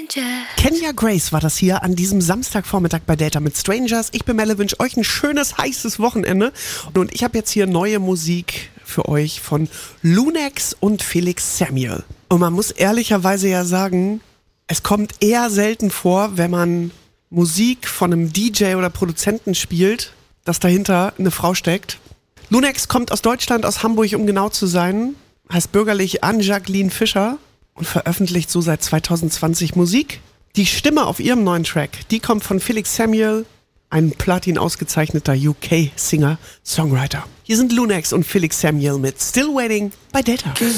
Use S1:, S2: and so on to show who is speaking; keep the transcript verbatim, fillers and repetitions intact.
S1: Strangers.
S2: Kenya Grace war das hier an diesem Samstagvormittag bei Delta mit Strangers. Ich bin Melle, wünsche euch ein schönes, heißes Wochenende. Und ich habe jetzt hier neue Musik für euch von Lunex und Felix Samuel. Und man muss ehrlicherweise ja sagen, es kommt eher selten vor, wenn man Musik von einem D J oder Produzenten spielt, dass dahinter eine Frau steckt. Lunex kommt aus Deutschland, aus Hamburg, um genau zu sein, heißt bürgerlich Anne-Jacqueline Fischer und veröffentlicht so seit zwanzig zwanzig Musik. Die Stimme auf ihrem neuen Track, die kommt von Felix Samuel, ein Platin ausgezeichneter U K-Singer, Songwriter. Hier sind Lunex und Felix Samuel mit Still Waiting bei Delta.